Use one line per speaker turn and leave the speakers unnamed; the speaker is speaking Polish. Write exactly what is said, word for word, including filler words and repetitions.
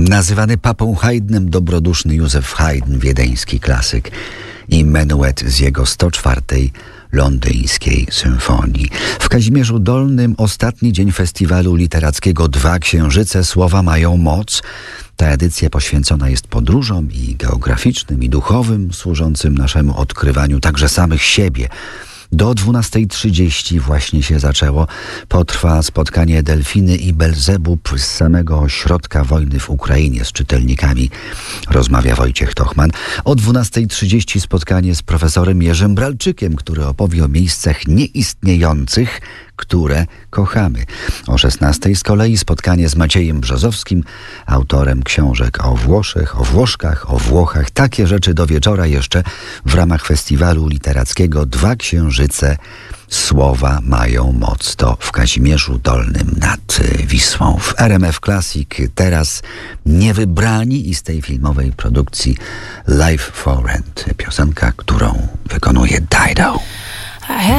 Nazywany papą Haydnem dobroduszny Józef Haydn, wiedeński klasyk, i menuet z jego sto czwartej londyńskiej symfonii. W Kazimierzu Dolnym ostatni dzień festiwalu literackiego Dwa Księżyce Słowa mają moc. Ta edycja poświęcona jest podróżom i geograficznym, i duchowym, służącym naszemu odkrywaniu także samych siebie. Do dwunastej trzydzieści właśnie się zaczęło. Potrwa spotkanie Delfiny i Belzebub z samego ośrodka wojny w Ukrainie z czytelnikami. Rozmawia Wojciech Tochman. O dwunastej trzydzieści spotkanie z profesorem Jerzym Bralczykiem, który opowie o miejscach nieistniejących, które kochamy. O szesnastej z kolei spotkanie z Maciejem Brzozowskim, autorem książek o Włoszech, o Włoszkach, o Włochach. Takie rzeczy do wieczora jeszcze w ramach festiwalu literackiego Dwa Księżyce Słowa mają moc. To w Kazimierzu Dolnym nad Wisłą. W R M F Classic teraz Niewybrani i z tej filmowej produkcji Life for Rent. Piosenka, którą wykonuje Dido.